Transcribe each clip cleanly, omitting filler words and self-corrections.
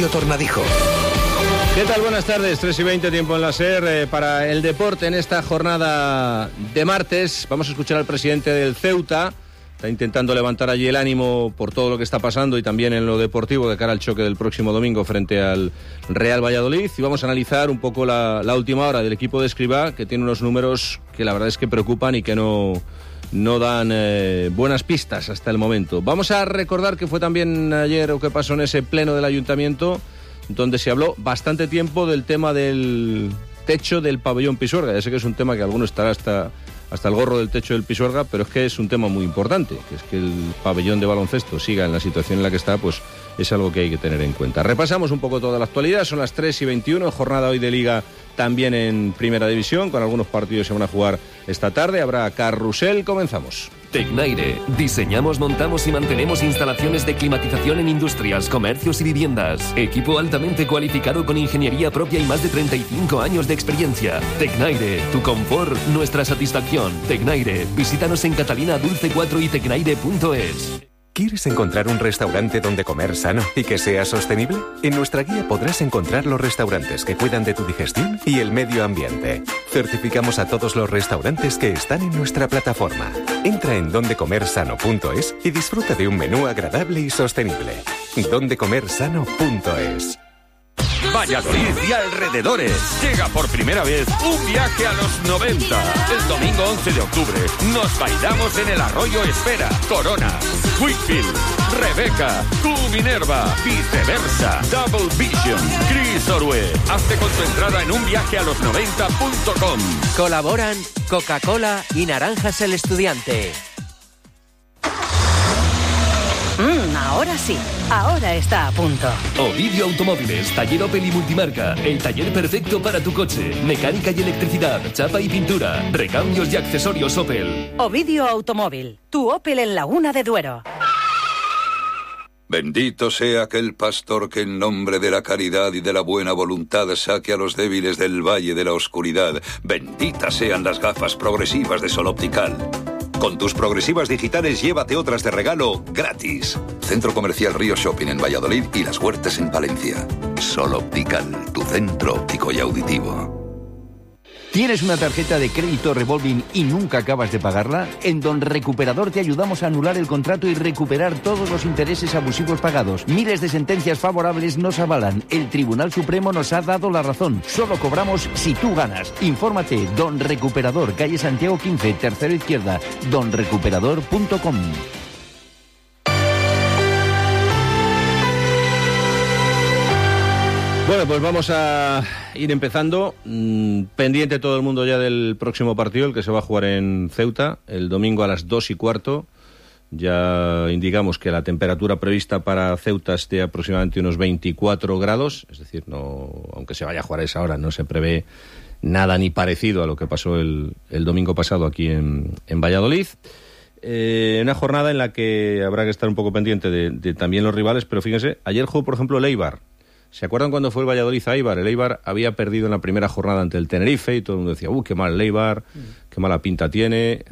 Ignacio Tornadijo. ¿Qué tal? Buenas tardes, 3:20, tiempo en la SER para el deporte en esta jornada de martes. Vamos a escuchar al presidente del Ceuta. Está intentando levantar allí el ánimo por todo lo que está pasando y también en lo deportivo de cara al choque del próximo domingo frente al Real Valladolid. Y vamos a analizar un poco la última hora del equipo de Escribá, que tiene unos números que la verdad es que preocupan y que no dan buenas pistas hasta el momento. Vamos a recordar que fue también ayer o que pasó en ese pleno del ayuntamiento, donde se habló bastante tiempo del tema del techo del pabellón Pisuerga. Ya sé que es un tema que alguno estará hasta el gorro del techo del Pisuerga, pero es que es un tema muy importante, que es que el pabellón de baloncesto siga en la situación en la que está, pues es algo que hay que tener en cuenta. Repasamos un poco toda la actualidad, son las 3:21, jornada hoy de Liga también en Primera División, con algunos partidos se van a jugar esta tarde, habrá carrusel, comenzamos. Tecnaire. Diseñamos, montamos y mantenemos instalaciones de climatización en industrias, comercios y viviendas. Equipo altamente cualificado con ingeniería propia y más de 35 años de experiencia. Tecnaire. Tu confort, nuestra satisfacción. Tecnaire. Visítanos en Catalina Dulce 4 y tecnaire.es. ¿Quieres encontrar un restaurante donde comer sano y que sea sostenible? En nuestra guía podrás encontrar los restaurantes que cuidan de tu digestión y el medio ambiente. Certificamos a todos los restaurantes que están en nuestra plataforma. Entra en dondecomersano.es y disfruta de un menú agradable y sostenible. dondecomersano.es. Valladolid y alrededores. Llega por primera vez un viaje a los 90. El domingo 11 de octubre nos bailamos en el Arroyo Espera, Corona, Wickfield, Rebeca, Q Minerva, Viceversa, Double Vision, Chris Orue. Hazte con tu entrada en unviajealos90.com. Colaboran Coca-Cola y Naranjas el Estudiante. Ahora sí, ahora está a punto. Ovidio Automóviles, taller Opel y multimarca. El taller perfecto para tu coche. Mecánica y electricidad, chapa y pintura. Recambios y accesorios Opel. Ovidio Automóvil, tu Opel en Laguna de Duero. Bendito sea aquel pastor que en nombre de la caridad y de la buena voluntad saque a los débiles del valle de la oscuridad. Benditas sean las gafas progresivas de Sol Optical. Con tus progresivas digitales llévate otras de regalo gratis. Centro Comercial Río Shopping en Valladolid y Las Huertas en Palencia. Sol Optical, tu centro óptico y auditivo. ¿Tienes una tarjeta de crédito revolving y nunca acabas de pagarla? En Don Recuperador te ayudamos a anular el contrato y recuperar todos los intereses abusivos pagados. Miles de sentencias favorables nos avalan. El Tribunal Supremo nos ha dado la razón. Solo cobramos si tú ganas. Infórmate. Don Recuperador, calle Santiago 15, tercero izquierda. donrecuperador.com. Bueno, pues vamos a ir empezando. Pendiente todo el mundo ya del próximo partido, el que se va a jugar en Ceuta, el domingo a las 2:15. Ya indicamos que la temperatura prevista para Ceuta es de aproximadamente unos 24 grados, es decir, no, aunque se vaya a jugar a esa hora, no se prevé nada ni parecido a lo que pasó el domingo pasado aquí en Valladolid. Una jornada en la que habrá que estar un poco pendiente de también los rivales, pero fíjense, ayer jugó, por ejemplo, el Eibar. ¿Se acuerdan cuando fue el Valladolid a Eibar? El Eibar había perdido en la primera jornada ante el Tenerife y todo el mundo decía, qué mal el Eibar, qué mala pinta tiene.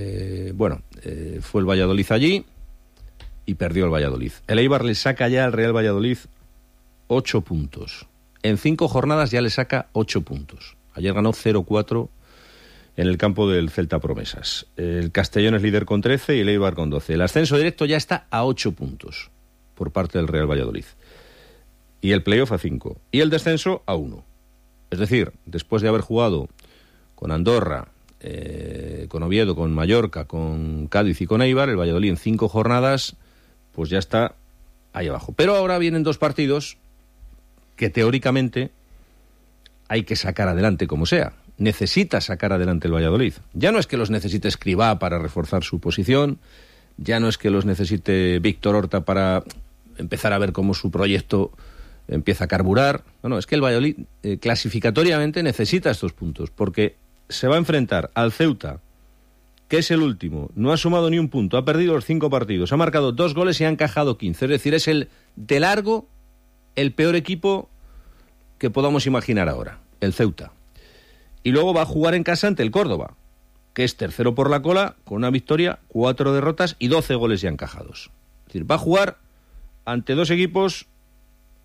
Fue el Valladolid allí y perdió el Valladolid. El Eibar le saca ya al Real Valladolid 8 puntos. En 5 jornadas ya le saca 8 puntos. Ayer ganó 0-4 en el campo del Celta Promesas. El Castellón es líder con 13 y el Eibar con 12. El ascenso directo ya está a 8 puntos por parte del Real Valladolid. Y el playoff a 5. Y el descenso a 1. Es decir, después de haber jugado con Andorra, con Oviedo, con Mallorca, con Cádiz y con Eibar, el Valladolid en 5 jornadas, pues ya está ahí abajo. Pero ahora vienen 2 partidos que teóricamente hay que sacar adelante como sea. Necesita sacar adelante el Valladolid. Ya no es que los necesite Escribá para reforzar su posición, ya no es que los necesite Víctor Horta para empezar a ver cómo su proyecto empieza a carburar. No, es que el Valladolid clasificatoriamente necesita estos puntos, porque se va a enfrentar al Ceuta, que es el último, no ha sumado ni un punto, ha perdido los 5 partidos, ha marcado 2 goles y ha encajado 15, es decir, es el de largo el peor equipo que podamos imaginar ahora, el Ceuta. Y luego va a jugar en casa ante el Córdoba, que es tercero por la cola, con una victoria, 4 derrotas y 12 goles ya encajados. Es decir, va a jugar ante 2 equipos